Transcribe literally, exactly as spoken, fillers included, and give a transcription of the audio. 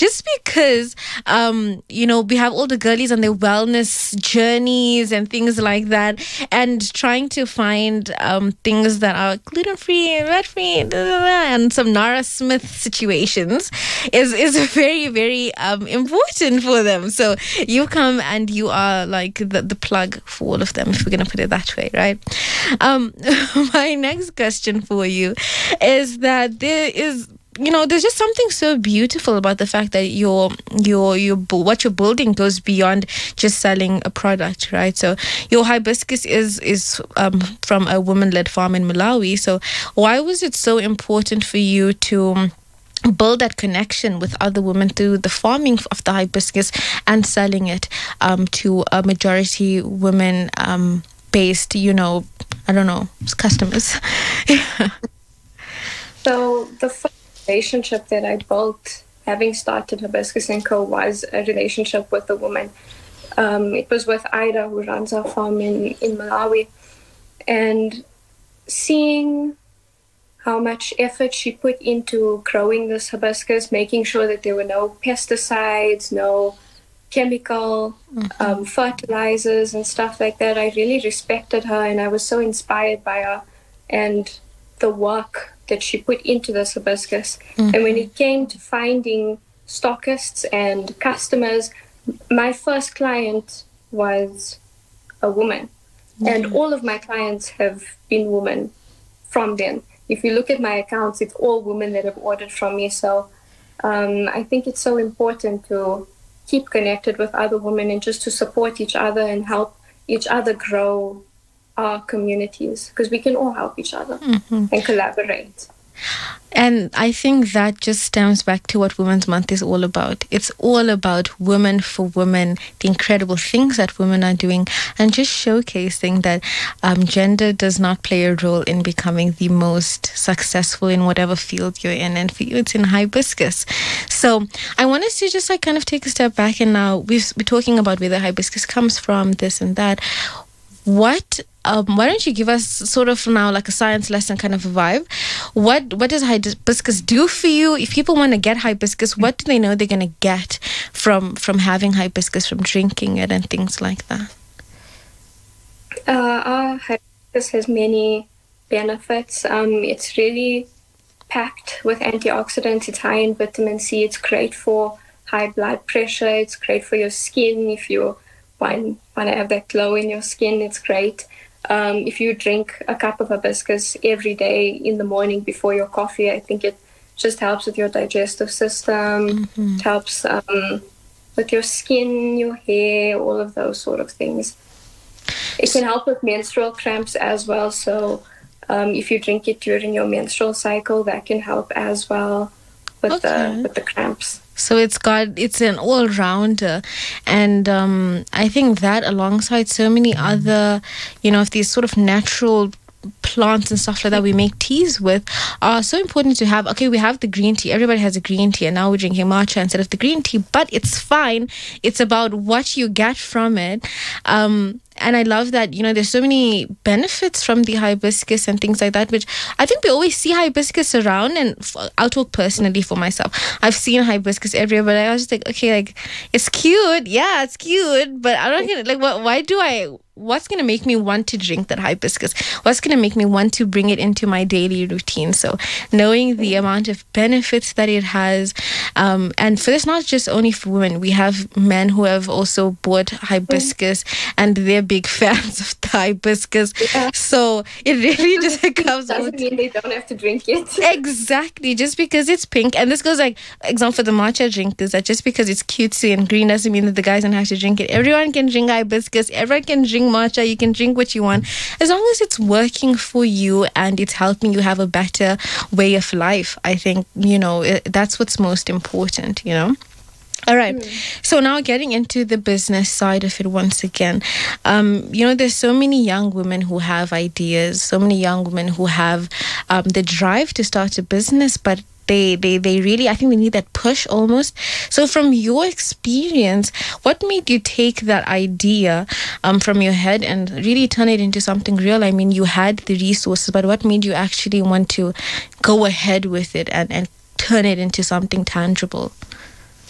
just because, um, you know, we have all the girlies on their wellness journeys and things like that, and trying to find um, things that are gluten-free, red-free, and some Nara Smith situations is, is very, very um, important for them. So you come and you are like the, the plug for all of them, if we're going to put it that way, right? Um, my next question for you is that there is, you know, there's just something so beautiful about the fact that your your your what you're building goes beyond just selling a product, right? So your hibiscus is is um, from a woman-led farm in Malawi. So why was it so important for you to build that connection with other women through the farming of the hibiscus and selling it um, to a majority women um, based, you know, I don't know, customers? So the first relationship that I built, having started Hibiscus and Co, was a relationship with a woman. Um, it was with Ida, who runs our farm in, in Malawi. And seeing how much effort she put into growing this hibiscus, making sure that there were no pesticides, no chemical mm-hmm. um, fertilizers and stuff like that, I really respected her, and I was so inspired by her and the work that she put into this hibiscus. Mm-hmm. And when it came to finding stockists and customers, my first client was a woman. Mm-hmm. And all of my clients have been women from then. If you look at my accounts, it's all women that have ordered from me. So um, I think it's so important to keep connected with other women and just to support each other and help each other grow our communities, because we can all help each other mm-hmm. and collaborate. And I think that just stems back to what Women's Month is all about. It's all about women for women, the incredible things that women are doing, and just showcasing that um, gender does not play a role in becoming the most successful in whatever field you're in. And for you, it's in hibiscus. So I want us to just like kind of take a step back, and now we've been talking about where the hibiscus comes from, this and that. What um, why don't you give us sort of now like a science lesson kind of a vibe? What what does hibiscus do for you? If people want to get hibiscus, what do they know they're going to get from from having hibiscus, from drinking it and things like that? Uh, our hibiscus has many benefits. Um, it's really packed with antioxidants. It's high in vitamin C. It's great for high blood pressure. It's great for your skin. If you want, want to have that glow in your skin, it's great. Um, if you drink a cup of hibiscus every day in the morning before your coffee, I think it just helps with your digestive system. Mm-hmm. It helps um, with your skin, your hair, all of those sort of things. It can help with menstrual cramps as well. So um, if you drink it during your menstrual cycle, that can help as well with okay. the with the cramps. So it's got, it's an all-rounder. And um, I think that alongside so many other, you know, of these sort of natural plants and stuff like that we make teas with are so important to have. Okay, we have the green tea. Everybody has a green tea, and now we're drinking matcha instead of the green tea. But it's fine. It's about what you get from it. Um, and I love that, you know, there's so many benefits from the hibiscus and things like that, which I think we always see hibiscus around. And f- I'll talk personally for myself. I've seen hibiscus everywhere, but I was just like, okay, like, it's cute. Yeah, it's cute. But I don't get like, what, why do I... What's going to make me want to drink that hibiscus? What's going to make me want to bring it into my daily routine? So knowing the amount of benefits that it has, um, and for this, not just only for women, we have men who have also bought hibiscus and they're big fans of the hibiscus. Yeah. So it really just comes doesn't out. Mean they don't have to drink it. Exactly. Just because it's pink, and this goes like, example for the matcha drinkers, that just because it's cutesy and green doesn't mean that the guys don't have to drink it. Everyone can drink hibiscus. Everyone can drink matcha. You can drink what you want as long as it's working for you and it's helping you have a better way of life. I think, you know, it, that's what's most important, you know. All right. Mm. So now getting into the business side of it once again, um, you know, there's so many young women who have ideas, so many young women who have um, the drive to start a business, but They, they they really, I think they need that push almost. So from your experience, what made you take that idea um, from your head and really turn it into something real? I mean, you had the resources, but what made you actually want to go ahead with it and, and turn it into something tangible?